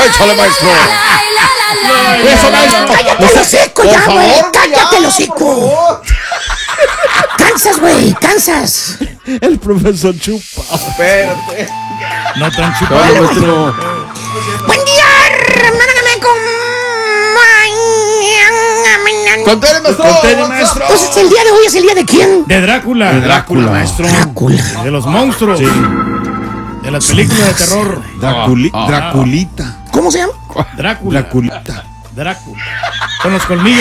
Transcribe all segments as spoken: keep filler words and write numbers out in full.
échale, maestro. Eso, maestro. Cállate el hocico ya, güey. Cállate el hocico. Cansas, güey, cansas. El profesor chupa. Espérate. No tan chupado. Maestro. Buen día, hermáname con... Contene, maestro. Contene, maestro. Entonces, ¿el día de hoy es el día de quién? De Drácula. De Drácula, maestro. Drácula. De los monstruos. Sí. De las películas de terror. Draculi- Ah, ah. Draculita. ¿Cómo se llama? Drácula. Draculita. Drácula. Con los colmillos.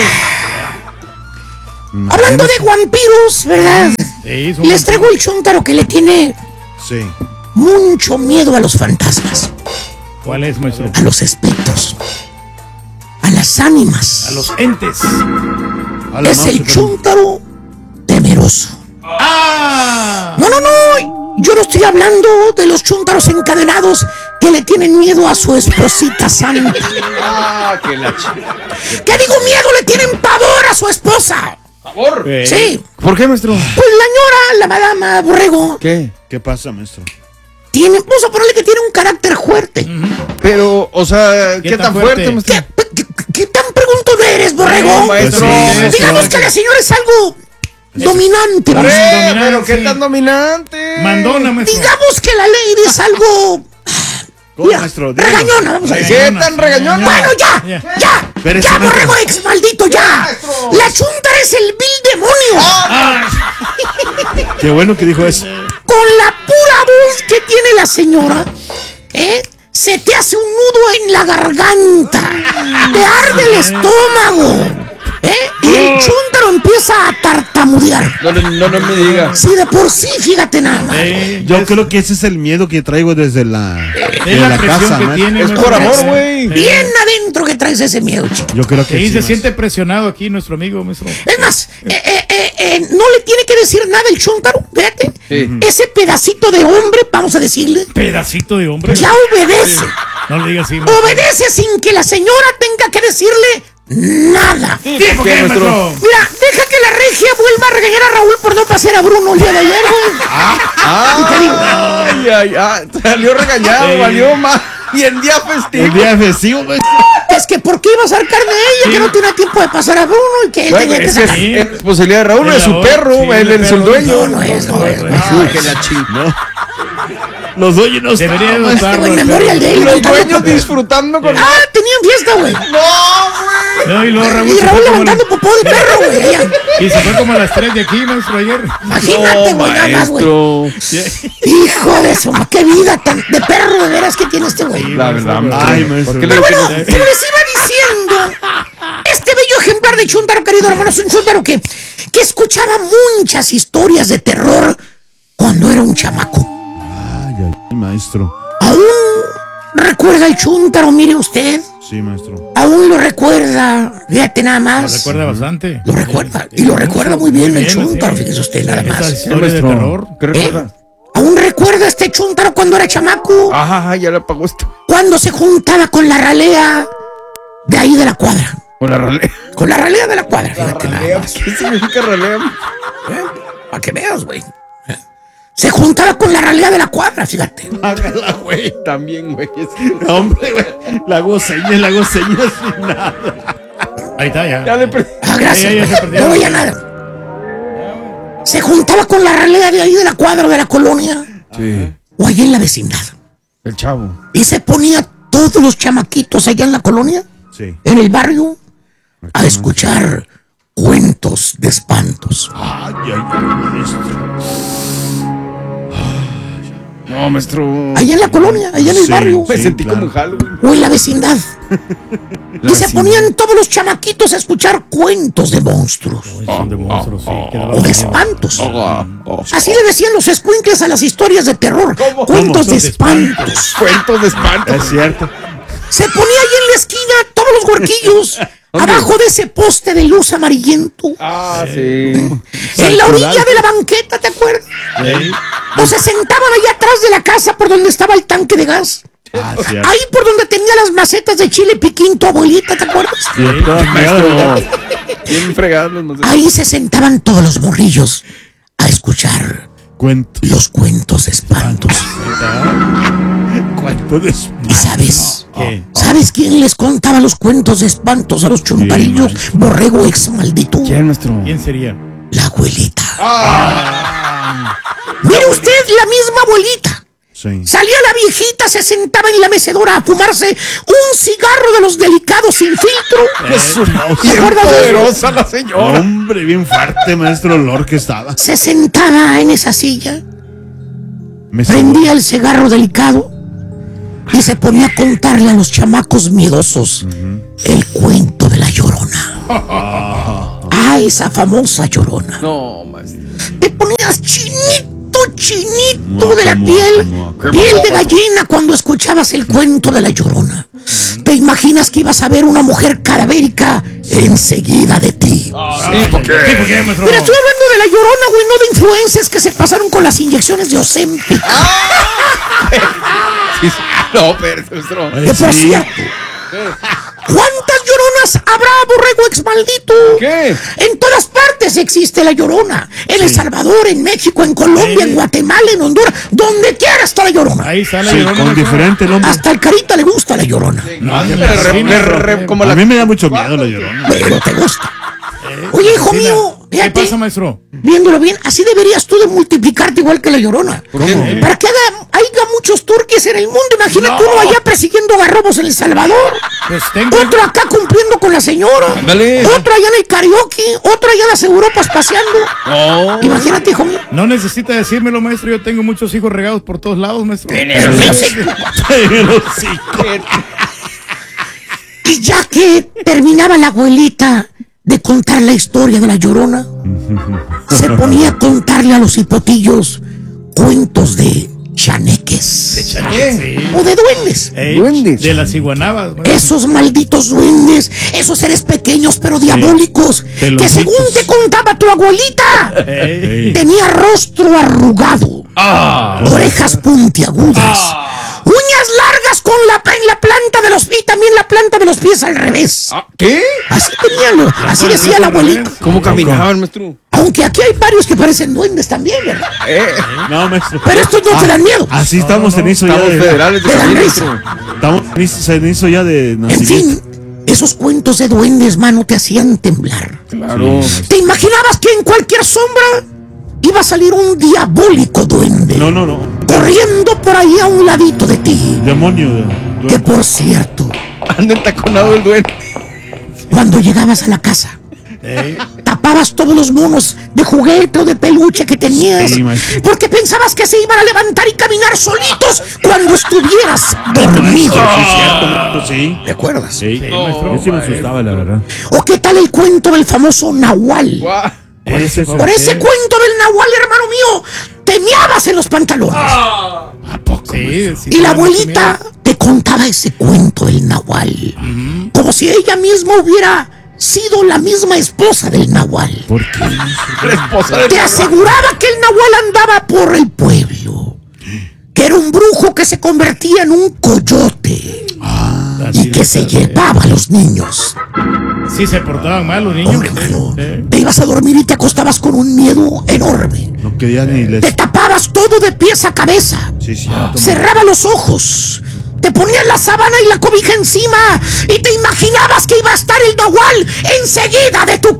Hablando de vampiros, ¿verdad? Sí, son Les traigo el chúntaro que le tiene Sí. mucho miedo a los fantasmas, ¿Cuál es, maestro? a los espectros, a las ánimas. A los entes. A la Es mouse, el pero- chúntaro temeroso. ¡Ah! No, no, no. Yo no estoy hablando de los chúntaros encadenados que le tienen miedo a su esposita santa. Ah, que la chica. ¿Qué digo miedo? Le tienen pavor a su esposa. Favor. Eh, Sí. ¿Por qué, maestro? Pues la ñora, la madama Borrego, ¿Qué? ¿Qué pasa, maestro? tiene, vamos a ponerle que tiene un carácter fuerte. Pero, o sea, ¿qué, ¿Qué tan tan fuerte, fuerte? maestro? ¿Qué, qué, qué tan preguntón eres, Borrego? No, maestro. Pues sí, Digamos que la señora es algo dominante, vamos. Eh, dominante, pero qué sí. tan dominante. Mandona, maestro. Digamos que la lady es algo... ¿Cómo, Mira, maestro? Dígalo. regañona, vamos a decir. ¿Qué tan regañona? Bueno, ya, Ya. ya, Espérese, ya, maestro. Borrego ex maldito, ya. maestro. La chúntara es el vil demonio. Ah, Qué bueno que dijo eso. Con la pura voz que tiene la señora, ¿eh? Se te hace un nudo en la garganta, te arde el estómago, ¿eh? Y el chúntaro empieza a tartamudear. No, no, no, no me digas. Sí, de por sí, fíjate nada más. eh, Yo es- creo que ese es el miedo que traigo desde la, de es la, la presión casa, que maestro. tiene. Es maestro. por amor, güey. Bien adentro que traes ese miedo, chico. Yo creo que Sí, sí, se maestro. siente presionado aquí nuestro amigo, maestro. Es más, eh, eh, eh, eh, no le tiene que decir nada el chúntaro, fíjate. Sí. Ese pedacito de hombre, vamos a decirle, Pedacito de hombre. ya obedece. No le digas así, maestro. Obedece sin que la señora tenga que decirle nada. ¿Por ¿Qué, qué, maestro? maestro? Mira, deja que la regia vuelva a regañar a Raúl por no pasar a Bruno el día de ayer, güey. Ah, ay, ay, ay, salió regañado, Sí. valió más. Y en día festivo. El día festivo, maestro. Es que ¿por qué iba a sacar de ella? Sí. Que no tenía tiempo de pasar a Bruno y que él Bueno, tenía que es, que es, sacar. Sí. es responsabilidad de Raúl, Es es su la perro, sí, él el es el perro. dueño. No, no es, no es, no es. Uy, que la chingada. Los dueños no Debería estaban, de maestro. notarlo. Güey, el memorial perro. de él. Los levantando- dueños disfrutando con. Ah, tenían fiesta, güey. ¡No, güey! No, y luego Raúl Y se Raúl fue como levantando la- popó de perro, güey. allá. Y se fue como a las tres de aquí, maestro, ayer. Imagínate, güey, nada más, güey. Hijo de su, qué vida tan de perro de veras que tiene este güey. La verdad, Ay, ¿por maestro. qué le Pero digo bueno, que no? como les iba diciendo, este bello ejemplar de chúntaro, querido hermano, es un chúntaro que, que escuchaba muchas historias de terror cuando era un chamaco. Ay, ay, ay, maestro. Aún recuerda el chúntaro, mire usted. Sí, maestro. Aún lo recuerda, fíjate nada Lo más. recuerda bastante. Lo recuerda, y lo recuerda muy bien el chúntaro, sí. fíjese usted nada Esa más. historia de terror. ¿Qué ¿Eh? recuerda? Aún recuerda este chúntaro cuando era chamaco, Ajá, ya le apagó esto. cuando se juntaba con la ralea de ahí de la cuadra. Con la ralea. Con la ralea de la cuadra, fíjate nada más. ¿Qué significa ralea? Para que veas, güey. Se juntaba con la ralea de la cuadra, fíjate. Hágala, güey. También, güey. No, hombre, güey. La hago señas, la hago señas sin nada. Ahí está, ya. Ya le perdí. Ah, gracias. Ya, ya se güey. perdió. No voy a nada. Se juntaba con la ralea de ahí de la cuadra de la colonia Sí. o allá en la vecindad. El chavo. Y se ponía todos los chamaquitos allá en la colonia, Sí. en el barrio, a escuchar cuentos de espantos. Ay, ay, ay, maestro. No, maestro. Allá en la colonia, allá en el Sí. barrio Me Sí, sentí claro. como en Halloween. o en la vecindad. La Y se vecindad. ponían todos los chamaquitos a escuchar cuentos de monstruos Son de monstruos, sí. que daba o de miedo. espantos. Ah, oh. Así le decían los escuincles a las historias de terror. ¿Cómo? Cuentos ¿Cómo? de espantos. Cuentos de espanto. Es cierto. Se ponía ahí en la esquina todos los huerquillos abajo de ese poste de luz amarillento. Ah, sí. En la orilla de la banqueta, ¿te acuerdas? Sí. O se sentaban allá atrás de la casa por donde estaba el tanque de gas. Ah, cierto. Ahí por donde tenía las macetas de chile piquín tu abuelita, ¿te acuerdas? Sí. Maestro. Bien fregados los macetas. Ahí se sentaban todos los morrillos a escuchar Cuento. Los cuentos de espantos. Cuento de ¿Y sabes? ¿Qué? ¿Sabes quién les contaba los cuentos de espantos a los chumparillos? Borrego ex maldito. ¿Quién, maestro? ¿Quién sería? La abuelita. Mire usted, la misma abuelita. Sí. Salía la viejita, se sentaba en la mecedora a fumarse un cigarro de los delicados sin filtro. Es una ¿Te acuerdas de eso? poderosa la señora. Hombre, bien fuerte, maestro, el olor que estaba. Se sentaba en esa silla, Me prendía el cigarro delicado y se ponía a contarle a los chamacos miedosos el cuento de la Llorona. Ah, esa famosa Llorona. No, maestro. Te ponías chinito, chinito No, de la ¿cómo, piel, cómo, cómo? piel de gallina cuando escuchabas el cuento de la Llorona. Te imaginas que ibas a ver una mujer cadavérica enseguida de ti. Sí, ¿por qué? ¿Sí, por qué, maestro? Pero estoy hablando de la Llorona, güey, no de influencers que se pasaron con las inyecciones de Ozempic. Sí, sí. No, pero, maestro. Que por sí. cierto, ¿cuántas Lloronas habrá, Borrego ex maldito? ¿Qué? En todas partes existe la Llorona. En El Salvador, en México, en Colombia, Sí. en Guatemala, en Honduras. Donde quiera está la Llorona. Ahí sale Sí, Llorona, con maestro. diferente nombre. Hasta el Carita le gusta la Llorona. No, Sí, me re- sí, me maestro. re- como A la... mí me da mucho miedo la Llorona. Pero te gusta. Oye, hijo Sí, mío, ¿qué fíjate, pasa, maestro? viéndolo bien, así deberías tú de multiplicarte igual que la Llorona. qué? Para que haga, haya muchos turques en el mundo. Imagínate No. uno allá persiguiendo garrobos en El Salvador. Pues tengo... Otro acá cumpliendo con la señora. Ándale. Otro allá en el karaoke. Otro allá en las Europas paseando. No. Imagínate, hijo mío. No necesita decírmelo, maestro. Yo tengo muchos hijos regados por todos lados, maestro. Pero sí. Pero sí. Y ya que terminaba la abuelita de contar la historia de la Llorona, se ponía a contarle a los hipotillos cuentos de chaneques Sí. o de duendes. Ey, Duendes. de las iguanabas, maestro. Esos malditos duendes, esos seres pequeños pero diabólicos, de los que según mitos. te contaba tu abuelita, Ey. tenía rostro arrugado, Ah. orejas puntiagudas, uñas largas con la, en la planta de los pies y también la planta de los pies al revés. Ah, ¿qué? Así tenía, lo- así decía la abuelita. ¿Cómo caminaban, maestro? Aunque aquí hay varios que parecen duendes también, ¿verdad? Eh, No, maestro. Pero estos no te dan miedo. Así estamos en eso ya estamos de. federales de de la camino, risa. maestro. Estamos en eso- en eso ya de En nacimiento. fin, esos cuentos de duendes, mano, te hacían temblar. Claro. ¿Te imaginabas que en cualquier sombra iba a salir un diabólico duende? No, no, no. Corriendo por ahí a un ladito de ti. Demonio. de- Que por cierto, Anda entaconado el duende. cuando llegabas a la casa, Ey. tapabas todos los monos de juguete o de peluche que tenías, Sí, maestro. porque pensabas que se iban a levantar y caminar solitos cuando estuvieras dormido. Sí, cierto, maestro, sí. ¿Te acuerdas? Sí. Sí, maestro. Yo sí me asustaba, la verdad. ¿O qué tal el cuento del famoso Nahual? Guau. ¿Cuál es eso? Por ese cuento del Nahual, hermano mío, te meabas en los pantalones. ¿A poco? Sí, sí, Y la tenemos abuelita te contaba ese cuento del Nahual, como si ella misma hubiera sido la misma esposa del Nahual. ¿Por qué? La esposa del Te aseguraba que el Nahual andaba por el pueblo, que era un brujo que se convertía en un coyote Así y que de- se llevaba a los niños. Sí, se portaban mal los niños. Hombre, mano, Sí. te ibas a dormir y te acostabas con un miedo enorme. No quería ni les. Te tapabas todo de pies a cabeza. Sí, cierto. Cerraba los ojos, te ponías la sábana y la cobija encima y te imaginabas que iba a estar el Nahual enseguida de tu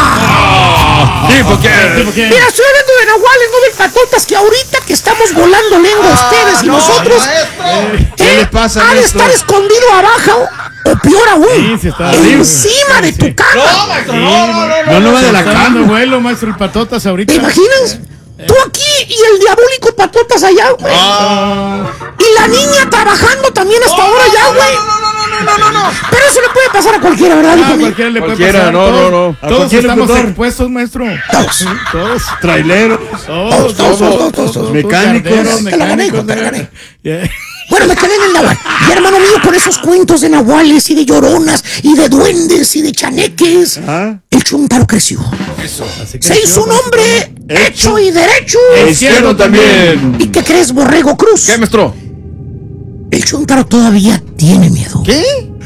cama. Sí, porque... Sí, porque- Mira, estoy hablando de Nahuales, no de patotas, que ahorita que estamos volando lengua ustedes y nosotros, ¿Qué ¿eh? le pasa, ha de maestro? estar escondido abajo o peor aún, Sí, sí está- encima de sí, tu sí. cama. Sí, No, no va de la está dando cama. vuelo, maestro, el patotas ahorita. ¿Te imaginas? Tú aquí y el diabólico patotas allá, güey. Ah, Y la niña trabajando también hasta ahora ya, güey. No, no, no. Pero eso le puede pasar a cualquiera, ¿verdad, hijo a mío? cualquiera le puede Cualquiera, pasar. no, todos, no, no. A Todos cualquier estamos locutor. expuestos, maestro. Todos. Sí, Todos. Traileros. Todos, todos, todos, todos, todos. Mecánicos. carteros, Te la gané, mecánicos, te la gané. Ya. Bueno, me quedé en el Nahual. Y hermano mío, con esos cuentos de nahuales y de lloronas y de duendes y de chaneques, Ajá. el Chuntaro creció. Así que Se hizo un hombre hecho y derecho. Izquierdo también. ¿Y qué crees, Borrego Cruz? ¿Qué, maestro? El Chuntaro todavía tiene miedo. ¿Qué?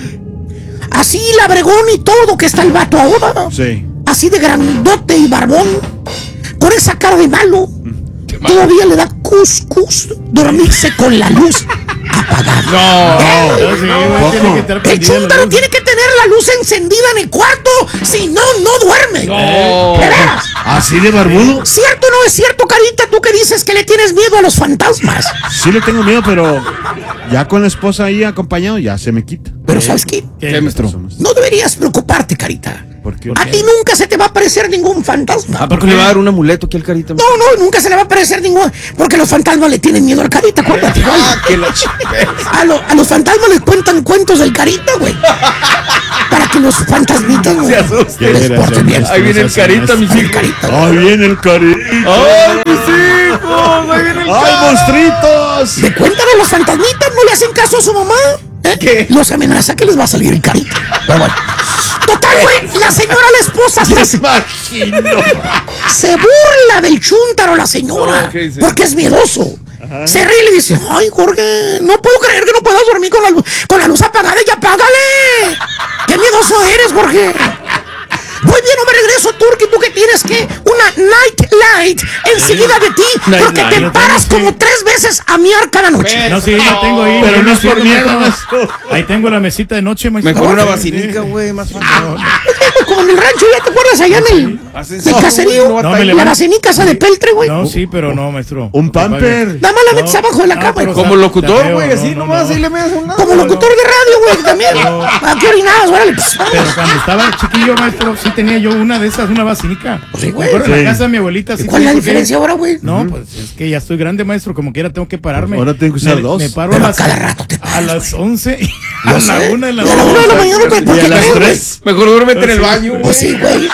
Así labregón y todo que está el vato ahora. Sí. Así de grandote y barbón. Con esa cara de malo. todavía le da cuscús dormirse con la luz apagada. No, ¿Eh? No, sí, güey, tiene que estar El prendida la chúntaro luz. tiene que tener la luz encendida en el cuarto, si no, no duerme. No. ¿De veras? ¿Así de barbudo? ¿Cierto o no es cierto, Carita? Tú que dices que le tienes miedo a los fantasmas. Sí le tengo miedo, pero ya con la esposa ahí acompañado ya se me quita. Pero ¿sabes qué? ¿Qué, maestro? No deberías preocuparte, Carita. ¿Por qué? A ti nunca se te va a aparecer ningún fantasma. ¿A poco le va a dar un amuleto aquí al Carita? No, no, nunca se le va a aparecer ningún... Porque los fantasmas le tienen miedo al Carita, acuérdate, güey. Ah, que la ch... A, lo- a los fantasmas les cuentan cuentos del Carita, güey. Para que los fantasmitas, güey, Se asusten. les porten bien. Ahí viene el Carita, mis El hijos. Carita, güey. ¡Ahí viene el carita! ¡Ay, mis hijos! Ahí viene el ¡Ay, Carita. monstruitos! Le cuentan a los fantasmitas, no le hacen caso a su mamá. ¿Eh? ¿Qué? Los amenaza que les va a salir el Carita. Pero bueno. Total, güey, la señora, la esposa, se, Imagino. se burla del chúntaro, la señora, Oh, ¿qué dice? porque es miedoso. Se ríe y le dice, ay, Jorge, no puedo creer que no puedas dormir con la luz, con la luz apagada y apágale. ¡Qué miedoso eres, Jorge! Muy bien, no me regreso, Turki, tú que tienes que una night light enseguida de ti, Night porque light, te lo paras tengo, como tres veces a miar cada noche. No, sí, la tengo ahí. Pero no es por miedo, maestro. Ahí tengo la mesita de noche, maestro. Mejor una Sí, vacinica, güey, más fácil. Como en el rancho, ¿ya te acuerdas? Allá en el, Hacen el eso, caserío, güey, no me la levanto. vacinica esa de peltre, güey. No, sí, pero no, maestro. Un No te pagues. pamper. Nada más la metes No, abajo de la no, cama. pero- Como locutor, Tateo, güey, no, así no, nomás, no. ahí le metes un lado. Como locutor de radio, güey, también. ¿A qué orinabas? Órale, pues, Pero vámonos. cuando estaba chiquillo, maestro, sí tenía yo una de esas, una vacinica. Pues sí, güey. Me acuerdo en Sí. la casa de mi abuelita. Sí ¿Cuál es la tenía, porque- diferencia ahora, güey? No, pues es que ya estoy grande, maestro. Como quiera tengo que pararme. Ahora tengo que usar me, dos. Me paro Pero a a las, cada rato te a paras, las once y Yo a la sé. una de la Y a la una de la mañana, güey, ¿por Y qué a las crees, güey? tres. Mejor duérmete en el baño, güey. Pues sí, güey.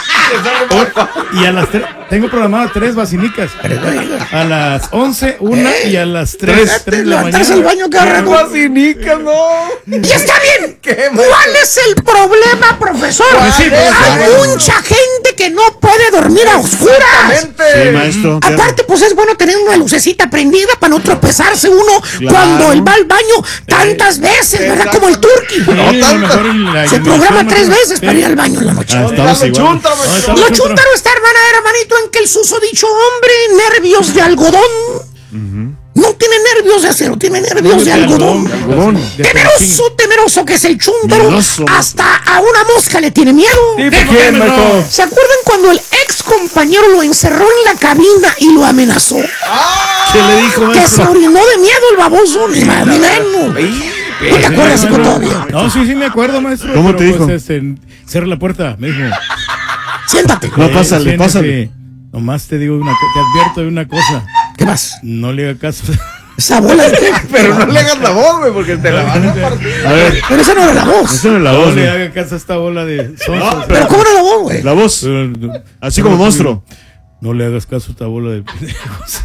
Y a las tres, tengo programadas tres vacinicas. A las once, una y a las tres, tres de la Levantarse al mañana. baño cada rato. Vacinica, no. Y está bien. ¿Qué, ¿Cuál es el problema, profesor? Pues sí, pues, Hay mucha gente que no puede dormir a oscuras. Sí, maestro. Aparte, pues es bueno tener una lucecita prendida para no tropezarse uno Claro. cuando él va al baño tantas veces, ¿verdad? Como el turqui. Sí, No, lo tanta. mejor en la Se iluminación, programa tres maestro. veces Sí. para ir al baño en la noche. Ah, estamos igual. Chúntaro, No, maestro. estamos- Lo chúntaro está, hermana, hermanito, en que el susodicho hombre, nervios de algodón. No tiene nervios de acero, tiene nervios de algodón. De Temeroso, temeroso que es el chúntaro. Miedoso. Hasta a una mosca le tiene miedo. ¿Y por qué, maestro? ¿Se acuerdan cuando el ex compañero lo encerró en la cabina y lo amenazó? ¿Qué le dijo, Que se maestro? orinó de miedo el baboso, ni más ni menos. Ay, ¿No te acuerdas, hijo, maestro. todavía? No, sí, sí me acuerdo, maestro. ¿Cómo pero, te dijo? Pues, este, cierra la puerta, me dijo. Siéntate. No, Eh, pásale, siéntate. pásale. Nomás te digo una co- te advierto de una cosa. ¿Qué más? No le haga caso. Esa bola de qué? Pero no le hagas la voz, güey, porque te la van a partir. A ver, Pero esa no era la voz. esa no es la No voz. le güey. haga caso a esta bola de sonsos. Pero ¿cómo era la voz, güey? La voz. Eh, Así como monstruo. No le hagas caso a esta bola de pendejos.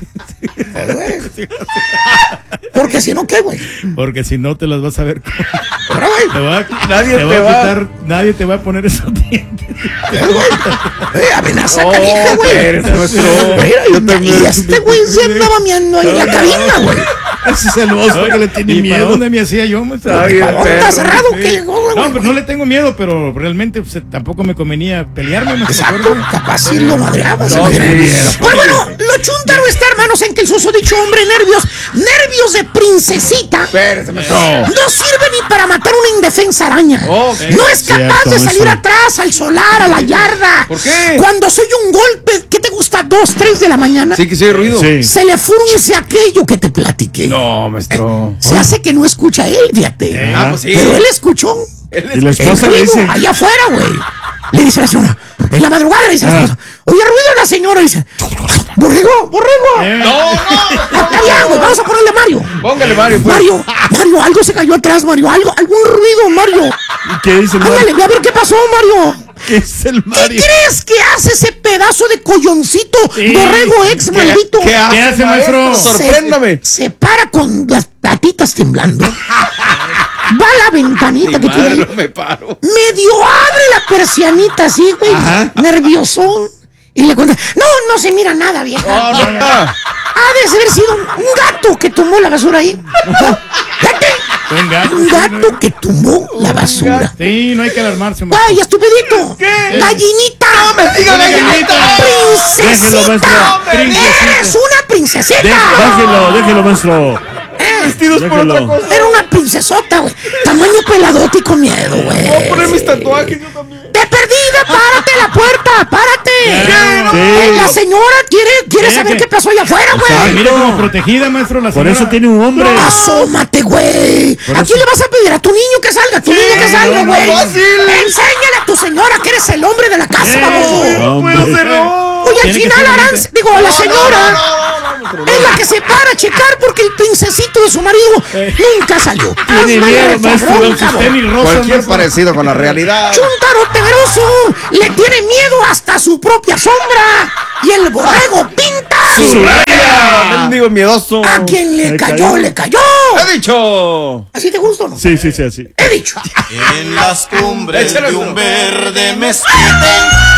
Porque si no, ¿qué, güey? Porque si no te las vas a ver. con- Pero, güey, Te va a, Nadie te te va a va- quitar, nadie te va a poner esos dientes. eh, amenaza canija, güey. Eres nuestro. Mira, y, y este güey se andaba meando ahí en la cabina, güey. Ese es el monstruo que le tiene ¿Y para miedo. dónde me hacía yo, maestro? Está bien, ¿Para dónde está perro. cerrado? Sí. ¿Qué llegó, güey? No, pero no le tengo miedo, pero realmente pues, tampoco me convenía pelearme. maestro. Exacto, capaz sí lo madreaba. se No, me- sí, Pues bueno, lo chuntaro está, hermanos, en que el susodicho hombre, nervios, nervios de princesita, Espérate, maestro. no sirve ni para matar una indefensa araña. Ok. No es capaz Cierto, de salir maestro. atrás, al solar, a la yarda. ¿Por qué? Cuando soy un golpe, ¿qué te gusta? Dos, tres de la mañana. Sí, que sí hay ruido. Sí. Se le frunce aquello que te platiqué. No, maestro. Se hace que no escucha él, fíjate. Ah, pues sí. Pero él escuchó. Él Y la es- El esposa le ruido dice. allá afuera, güey. Le dice la señora. En la madrugada le dice la esposa. Oye, ruido la señora. Dice. Borrego, borrego. Eh, No, no. Está bien, güey. Vamos a ponerle a Mario. Póngale, Mario, pues. Mario, Mario, algo se cayó atrás, Mario. Algo, algún ruido, Mario. ¿Y qué dice el Ándale, Mario? ve a ver qué pasó, Mario. ¿Qué es el ¿Qué Mario? crees que hace ese pedazo de colloncito, Sí. borrego ex maldito? ¿Qué hace, hace, maestro? Se- Sorpréndame. Se para con las patitas temblando. Va a la ventanita que Ni tiene madre, ahí. no me paro. Medio abre la persianita así, güey. Ajá. Nerviosón. Y le cuenta, no, no se mira nada, vieja. No, no, no. Ha de haber sido un, un gato que tomó la basura ahí. Fíjate, Un gato. un sí, gato no- que tomó la basura. Sí, no hay que alarmarse, maestro. ¡Ay, estupidito! ¿Qué? ¡Gallinita! ¡No me diga gallinita! Déjelo, ¡Princesita! maestro. ¡Eres una princesita. Déjelo, déjelo, maestro. Eh, Vestidos por otra Déjelo. cosa. Era una princesota, güey. Tamaño peladote y con miedo, güey. Voy a poner mis tatuajes yo también. ¡De perdida! ¡Párate la puerta! ¡Párate! Sí. Eh, La señora quiere, quiere Mira saber que- qué pasó allá afuera, Ah, güey. mira como protegida, maestro, la Por señora. eso tiene un hombre. Asómate, güey. Por ¿A eso- quién le vas a pedir? ¿A tu niño que salga? ¿A tu niño que salga, no, güey? fácil. Enséñale a tu señora que eres el hombre de la casa, Eh, baboso. No puedo Hombre. ser, no. Oye, al Tiene que final ser Aranza, valiente. digo, la señora No, es la que se para a checar porque el princesito de su marido nunca salió. Tiene Hazme miedo, el maestro, favor, don cabrón. Tenis rosa, Cualquier maestro. parecido con la realidad. Chuntaro temeroso le tiene miedo hasta su propia sombra y el borrego pinta. Mendigo miedoso. A quien le Le cayó, cayó. le cayó. He dicho. ¿Así te gusta o no? Sí, sí, sí, así. He dicho. En las cumbres Échale, de un maestro. verde mezquite